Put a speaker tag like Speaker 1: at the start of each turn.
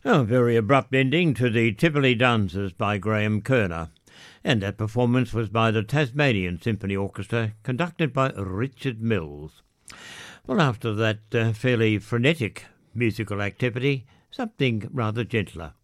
Speaker 1: A very abrupt ending to the Tivoli Dances by Graham Kerner. And that performance was by the Tasmanian Symphony Orchestra, conducted by Richard Mills. Well, after that fairly frenetic musical activity, something rather gentler.